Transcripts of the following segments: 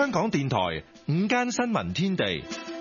香港電台午間新聞天地，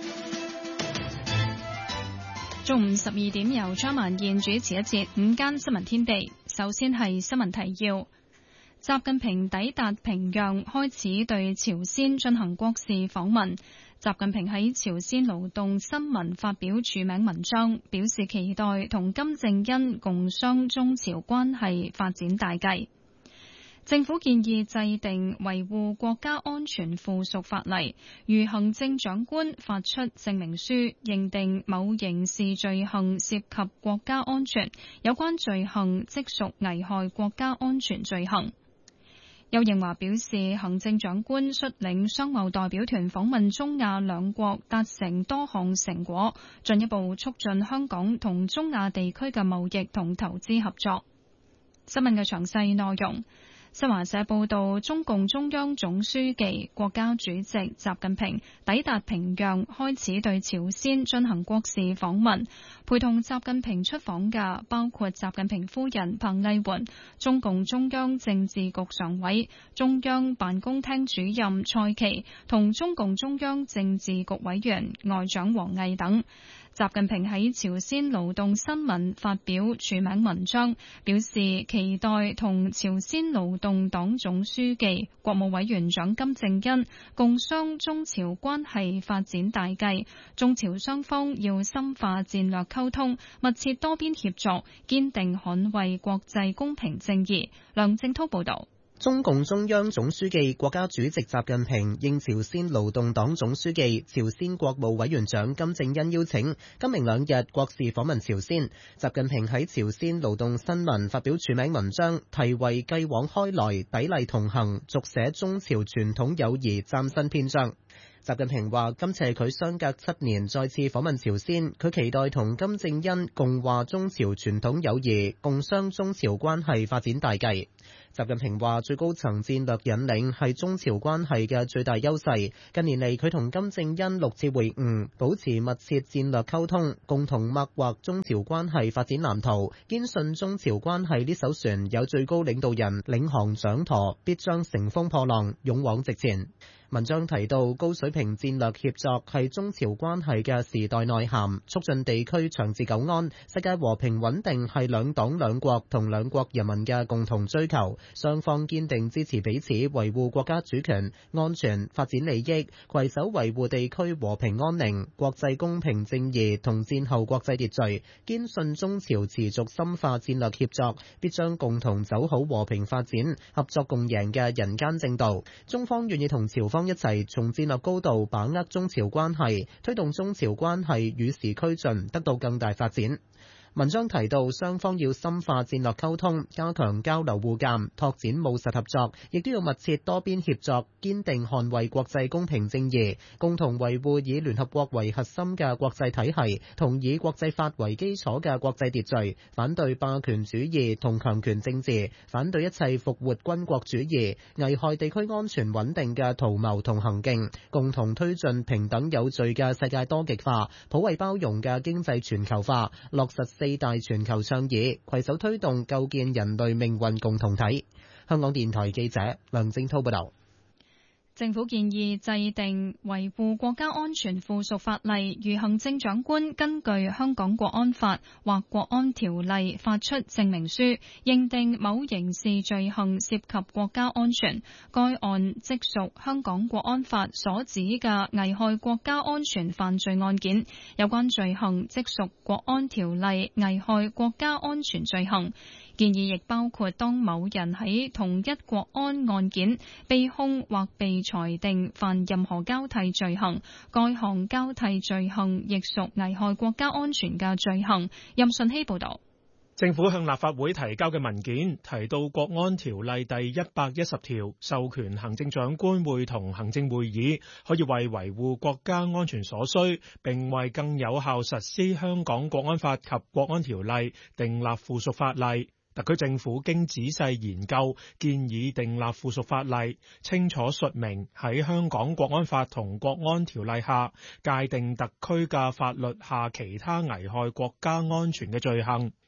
中午12點由張曼燕主持一節午間新聞天地。首先係新聞提要：習近平抵達平壤，開始對朝鮮進行國事訪問。習近平喺朝鮮勞動新聞發表署名文章，表示期待同金正恩共商中朝關係發展大計。政府建議制定維護國家安全附屬法例，如行政長官發出證明書，認定某刑事罪行涉及國家安全，有關罪行即屬危害國家安全罪行。邱應華表示，行政長官率領商貿代表團訪問中亞兩國，達成多項成果，進一步促進香港同中亞地區嘅貿易同投資合作。新聞嘅詳細內容。新華社報道，中共中央總書記、國家主席習近平抵達平壤，開始對朝鮮進行國事訪問。陪同習近平出訪嘅包括習近平夫人彭麗媛、中共中央政治局常委、中央辦公廳主任蔡奇同中共中央政治局委員外長王毅等。習近平喺朝鮮勞動新聞發表署名文章，表示期待同朝鮮勞動黨總書記、國務委員長金正恩共商中朝關係發展大計，中朝雙方要深化戰略溝通，密切多邊協作，堅定捍衛國際公平正義。梁正濤報道。 中共中央總書記、國家主席習近平應朝鮮勞動黨總書記、朝鮮國務委員長金正恩邀請，今明兩日國事訪問朝鮮。習近平喺朝鮮勞動新聞發表署名文章，題為繼往開來，砥礪同行，續寫中朝傳統友誼嶄新篇章。習近平話：今次係佢相隔7年再次訪問朝鮮，佢期待同金正恩共話中朝傳統友誼，共商中朝關係發展大計。習近平話：最高層戰略引領係中朝關係嘅最大優勢。近年嚟，佢同金正恩6次會晤，保持密切戰略溝通，共同擘劃中朝關係發展藍圖。堅信中朝關係呢艘船有最高領導人領航掌舵，必將乘風破浪，勇往直前。文章提到，高水平戰略協作係中朝關係嘅時代內涵，促進地區長治久安、世界和平穩定係兩黨兩國同兩國人民嘅共同追求。雙方堅定支持彼此維護國家主權、安全、發展利益，攜手維護地區和平安寧、國際公平正義同戰後國際秩序。堅信中朝持續深化戰略協作，必將共同走好和平發展、合作共贏嘅人間正道。中方願意同朝方一齊從戰略高度把握中朝關係，推動中朝關係與時俱進，得到更大發展。文章提到，雙方要深化戰略溝通，加強交流互鑑，拓展務實合作，亦都要密切多邊協作，堅定捍衛國際公平正義，共同維護以聯合國為核心嘅國際體系同以國際法為基礎嘅國際秩序，反對霸權主義同強權政治，反對一切復活軍國主義、危害地區安全穩定嘅圖謀同行徑，共同推進平等有序嘅世界多極化、普惠包容嘅經濟全球化，落實4大全球倡議，攜手推動構建人類命運共同體。香港電台記者梁正濤報道。 政府建議制定維護國家安全附屬法例，如行政長官根據香港國安法或國安條例發出證明書，認定某刑事罪行涉及國家安全，該案即屬香港國安法所指嘅危害國家安全犯罪案件，有關罪行即屬國安條例危害國家安全罪行。建議亦包括當某人喺同一國安案件被控或被裁定犯任何交替罪行，該項交替罪行亦屬危害國家安全嘅罪行。任順希報導。 政府向立法會提交嘅文件提到，國安條例第110條授權行政長官會同行政會議可以為維護國家安全所需，並為更有效實施香港國安法及國安條例訂立附屬法例。特區政府經仔細研究，建議訂立附屬法例，清楚述明喺香港國安法同國安條例下界定特區嘅法律下其他危害國家安全嘅罪行。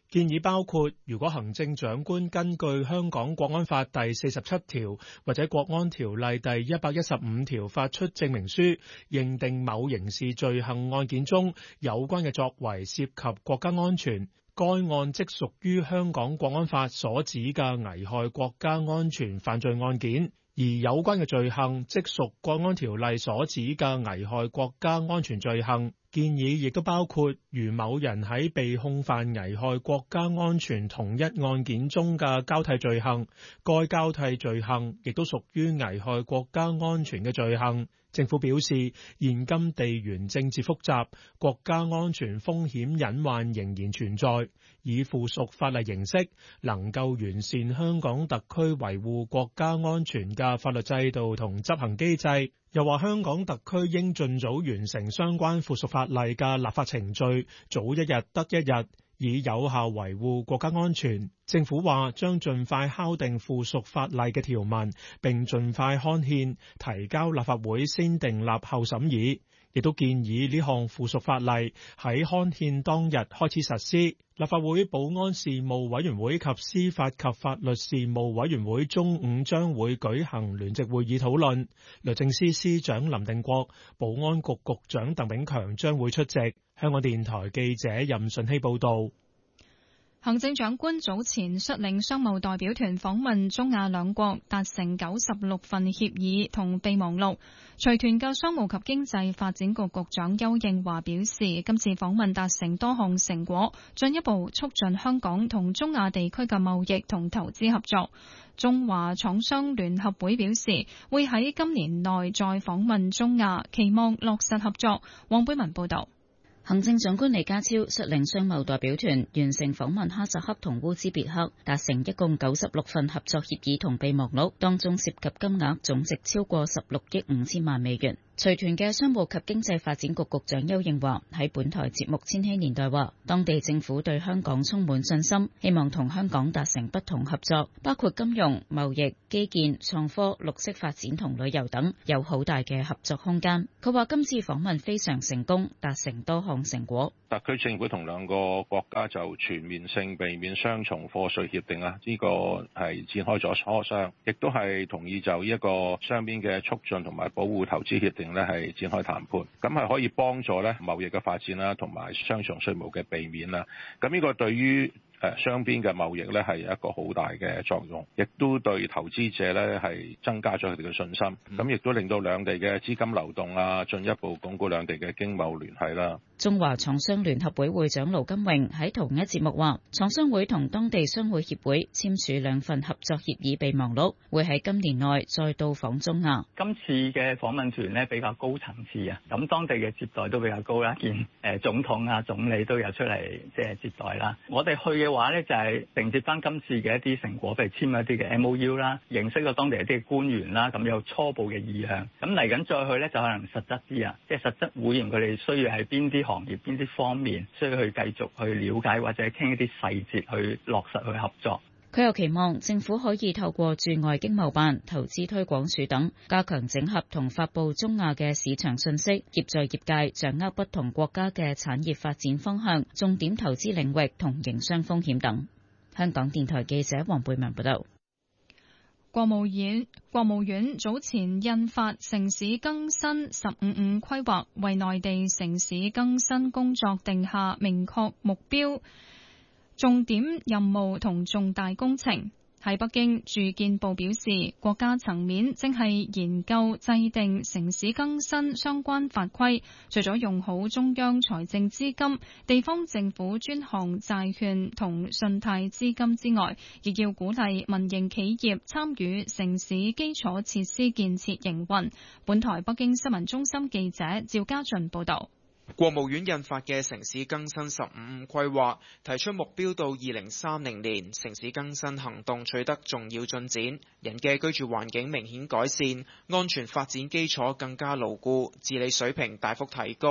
建議包括，如果行政長官根據香港國安法第47條或者國安條例第115條發出證明書，認定某刑事罪行案件中有關嘅作為涉及國家安全，該案即屬於香港國安法所指嘅危害國家安全犯罪案件。而有關嘅罪行，即屬國安條例所指嘅危害國家安全罪行。建議亦都包括，如某人喺被控犯危害國家安全同一案件中嘅交替罪行，該交替罪行亦都屬於危害國家安全嘅罪行。政府表示，現今地緣政治複雜，國家安全風險隱患仍然存在，以附屬法例形式能夠完善香港特區維護國家安全嘅法律制度同執行機制。又話香港特區應盡早完成相關附屬法例嘅立法程序，早一日得一日，以有效維護國家安全。政府話將盡快敲定附屬法例嘅條文，並盡快刊憲，提交立法會先訂立後審議。亦都建議呢項附屬法例喺刊憲當日開始實施。立法會保安事務委員會及司法及法律事務委員會中午將會舉行聯席會議討論。律政司司長林定國、保安局局長鄧炳強將會出席。香港電台記者任順希報導。 行政長官早前率領商務代表團訪問中亞兩國，達成96份協議同備忘錄。隨團嘅商務及經濟發展局局長邱應華表示，今次訪問達成多項成果，進一步促進香港同中亞地區嘅貿易同投資合作。中華廠商聯合會表示，會喺今年內再訪問中亞，期望落實合作。黃貝文報道。 行政長官李家超率領商貿代表團完成訪問哈薩克同烏茲別克，達成一共96份合作協議同備忘錄，當中涉及金額總值超過16億5千萬美元。隨團嘅商務及經濟發展局局長邱應華喺本台節目《千禧年代》話，當地政府對香港充滿信心，希望同香港達成不同合作，包括金融、貿易、基建、創科、綠色發展同旅遊等，有好大嘅合作空間。佢話今次訪問非常成功，達成多項成果。 特區政府同兩個國家就全面性避免雙重課稅協定呢個係展開咗磋商，亦都係同意就呢一個雙邊嘅促進同埋保護投資協定係展開談判，咁係可以幫助貿易嘅發展啦，同埋雙重稅務嘅避免啦。咁呢個對於雙邊嘅貿易係一個好大嘅作用，亦都對投資者係增加咗佢哋嘅信心，咁亦都令到兩地嘅資金流動啊，進一步鞏固兩地嘅經貿聯繫啦。 中華廠商聯合會會長盧金榮喺同一節目話，廠商會同當地商會協會簽署2份合作協議備忘錄，會喺今年內再到訪中亞。 今次嘅訪問團比較高層次啊，咁當地嘅接待都比較高啦，見總統啊、總理都有出嚟接待啦。我哋去嘅話就係承接翻今次嘅一啲成果，譬如簽一啲嘅 MOU 啦，認識咗當地一啲官員啦，咁有初步嘅意向。咁嚟緊再去就可能實質啲啊，即係實質會員佢哋需要喺邊啲行業、邊啲方面需要去繼續去了解或者傾一啲細節去落實去合作。 佢又期望政府可以透過駐外經貿辦、投資推廣署等，加強整合同發布中亞嘅市場信息，協助業界掌握不同國家嘅產業發展方向、重點投資領域同營商風險等。香港電台記者黃貝文報道。 國務院早前印發城市更新15規劃，為內地城市更新工作定下明確目標、重點任務同重大工程。喺北京，住建部表示，國家層面正係研究制定城市更新相關法規，除咗用好中央財政資金、地方政府專項債券同信貸資金之外，亦要鼓勵民營企業參與城市基礎設施建設營運。本台北京新聞中心記者趙家俊報道。 國務院印發嘅城市更新15規劃提出目標，到2030年城市更新行動取得重要進展，人嘅居住環境明顯改善，安全發展基礎更加牢固，治理水平大幅提高。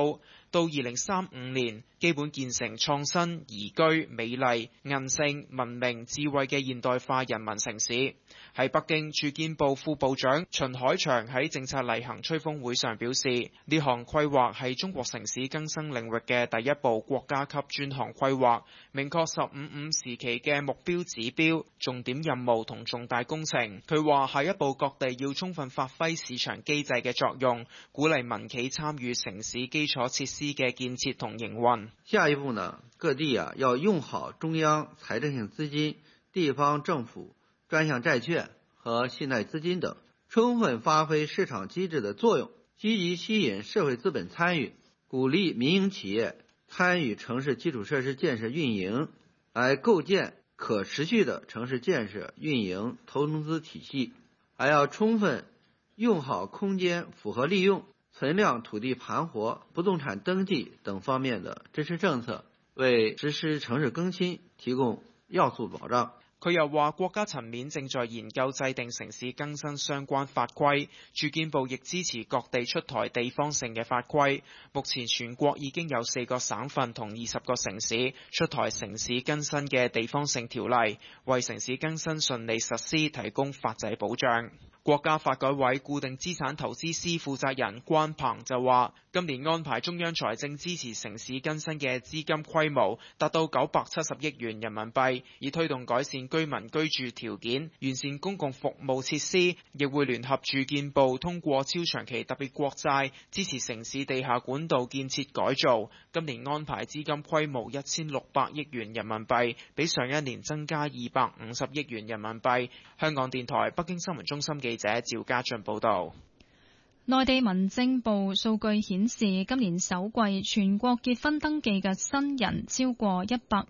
到2035年，基本建成創新、宜居、美麗、韌性、文明、智慧嘅現代化人民城市。喺北京，住建部副部長秦海翔喺政策例行吹風會上表示，呢項規劃係中國城市更新領域嘅第一部國家級專項規劃，明確15時期嘅目標指標、重點任務同重大工程。佢話下一步各地要充分發揮市場機制嘅作用，鼓勵民企參與城市基礎設施嘅建設同營運。 下一步呢，各地要用好中央財政性資金、地方政府專項債券和信貸資金等，充分發揮市場機制的作用，積極吸引社會資本參與，鼓勵民營企業參與城市基礎設施建設運營，來構建可持續的城市建設運營投資體系。還要充分用好空間複合利用、存量土地盤活、不動產登記等方面的支持政策，為實施城市更新提供要素保障。 佢又話，國家層面正在研究制定城市更新相關法規，住建部亦支持各地出台地方性嘅法規。目前全國已經有4個省份同20個城市出台城市更新嘅地方性條例，為城市更新順利實施提供法制保障。國家發改委固定資產投資司負責人關鵬就話，今年安排中央財政支持城市更新嘅資金規模達到970億元人民幣，以推動改善居民居住條件，完善公共服務設施，亦會聯合住建部通過超長期特別國債支持城市地下管道建設改造。今年安排資金規模1600億元人民幣，比上一年增加250億元人民幣。香港電台北京新聞中心記者趙家俊報道。 內地民政部數據顯示，今年首季全國結婚登記嘅新人超過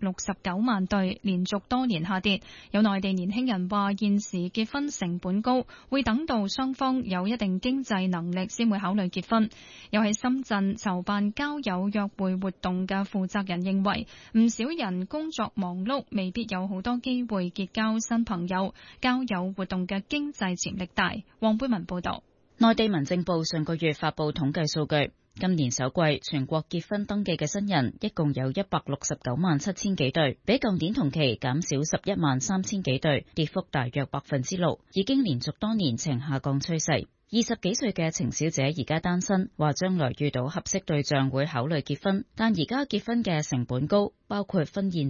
169萬對，連續多年下跌。有內地年輕人話，現時結婚成本高，會等到雙方有一定經濟能力先會考慮結婚。又喺深圳籌辦交友約會活動嘅負責人認為，唔少人工作忙碌，未必有好多機會結交新朋友，交友活動嘅經濟潛力大。黃貝文報道。 內地民政部上個月發布統計數據，今年首季全國結婚登記嘅新人一共有169萬7千幾對，比舊年同期減少11萬3千幾對，跌幅大約6%，已經連續多年呈下降趨勢。20幾歲嘅程小姐而家單身，話將來遇到合適對象會考慮結婚，但而家結婚嘅成本高，包括婚宴